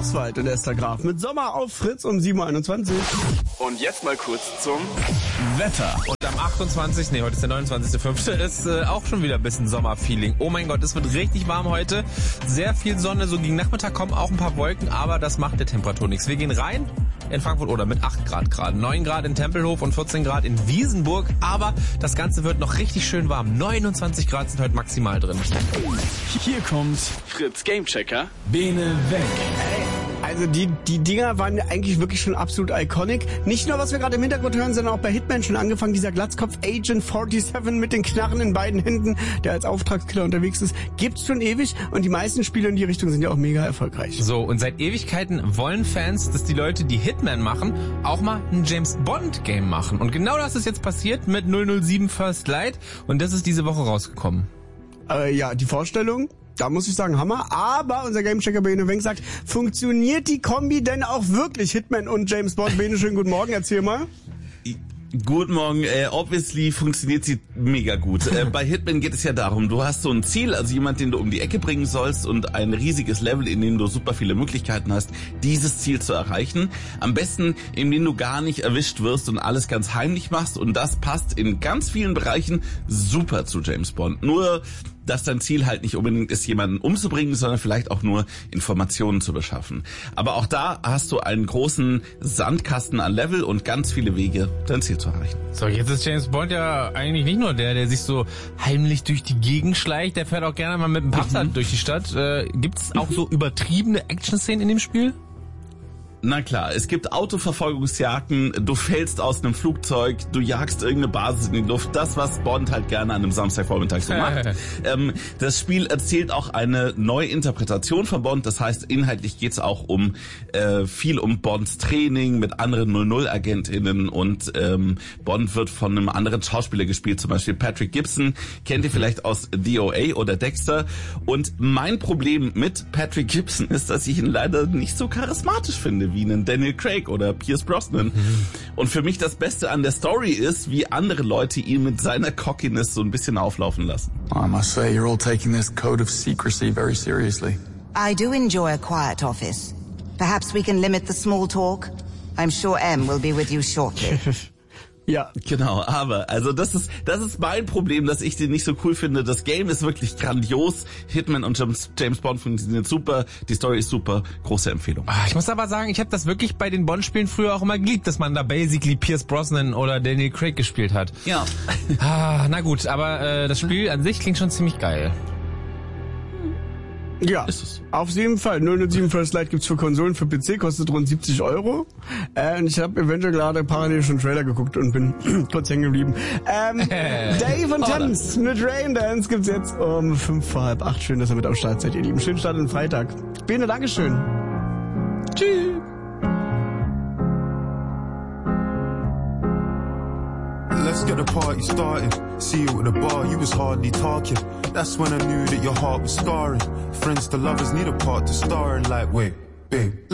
Oswald und Esther Graf mit Sommer auf Fritz um 7.21 Uhr. Und jetzt mal kurz zum Wetter. Und am 28., heute ist der 29.05., ist auch schon wieder ein bisschen Sommerfeeling. Oh mein Gott, es wird richtig warm heute. Sehr viel Sonne, so gegen Nachmittag kommen auch ein paar Wolken, aber das macht der Temperatur nichts. Wir gehen rein in Frankfurt oder mit 8 Grad gerade. 9 Grad in Tempelhof und 14 Grad in Wiesenburg. Aber das Ganze wird noch richtig schön warm. 29 Grad sind heute maximal drin. Hier kommt Fritz Gamechecker. Bene weg. Also die Dinger waren eigentlich wirklich schon absolut iconic. Nicht nur, was wir gerade im Hintergrund hören, sondern auch bei Hitman schon angefangen. Dieser Glatzkopf Agent 47 mit den Knarren in beiden Händen, der als Auftragskiller unterwegs ist, gibt's schon ewig. Und die meisten Spiele in die Richtung sind ja auch mega erfolgreich. So, und seit Ewigkeiten wollen Fans, dass die Leute, die Hitman machen, auch mal ein James Bond Game machen. Und genau das ist jetzt passiert mit 007 First Light. Und das ist diese Woche rausgekommen. Ja, die Vorstellung, da muss ich sagen, Hammer. Aber unser Gamechecker Bene Wenk sagt, funktioniert die Kombi denn auch wirklich? Hitman und James Bond. Bene, schönen guten Morgen, erzähl mal. Guten Morgen, obviously funktioniert sie mega gut. Bei Hitman geht es ja darum, du hast so ein Ziel, also jemand, den du um die Ecke bringen sollst und ein riesiges Level, in dem du super viele Möglichkeiten hast, dieses Ziel zu erreichen. Am besten, indem du gar nicht erwischt wirst und alles ganz heimlich machst, und das passt in ganz vielen Bereichen super zu James Bond. Nur, dass dein Ziel halt nicht unbedingt ist, jemanden umzubringen, sondern vielleicht auch nur Informationen zu beschaffen. Aber auch da hast du einen großen Sandkasten an Level und ganz viele Wege, dein Ziel zu erreichen. So, jetzt ist James Bond ja eigentlich nicht nur der sich so heimlich durch die Gegend schleicht, der fährt auch gerne mal mit dem Passat durch die Stadt. Gibt's auch so übertriebene Action-Szenen in dem Spiel? Na klar, es gibt Autoverfolgungsjagden, du fällst aus einem Flugzeug, du jagst irgendeine Basis in die Luft, das, was Bond halt gerne an einem Samstagvormittag so macht. Das Spiel erzählt auch eine neue Interpretation von Bond, das heißt, inhaltlich geht's auch viel um Bonds Training mit anderen 00-AgentInnen und Bond wird von einem anderen Schauspieler gespielt, zum Beispiel Patrick Gibson, kennt ihr vielleicht aus DOA oder Dexter, und mein Problem mit Patrick Gibson ist, dass ich ihn leider nicht so charismatisch finde wie einen Daniel Craig oder Pierce Brosnan. Und für mich das Beste an der Story ist, wie andere Leute ihn mit seiner Cockiness so ein bisschen auflaufen lassen. I must say, you're all taking this code of secrecy very seriously. I do enjoy a quiet office. Perhaps we can limit the small talk. I'm sure M will be with you shortly. Ja. Genau, aber also das ist mein Problem, dass ich den nicht so cool finde. Das Game ist wirklich grandios. Hitman und James Bond funktionieren super. Die Story ist super. Große Empfehlung. Ich muss aber sagen, ich habe das wirklich bei den Bond-Spielen früher auch immer geliebt, dass man da basically Pierce Brosnan oder Daniel Craig gespielt hat. Ja. Na gut, aber das Spiel an sich klingt schon ziemlich geil. Ja, Ist es. auf jeden Fall. 007 First Light gibt's für Konsolen, für PC, kostet rund 70 €. Und ich habe eventuell gerade parallel schon Trailer geguckt und bin kurz hängen geblieben. Dave und Thames mit Rain Dance gibt's jetzt um 7:45. Schön, dass ihr mit am Start seid, ihr Lieben. Schönen Start in den Freitag. Bene, Dankeschön. Tschüss. Let's get the party started. See you at the bar, you was hardly talking. That's when I knew that your heart was scarring. Friends to lovers need a part to star in, like, wait, babe.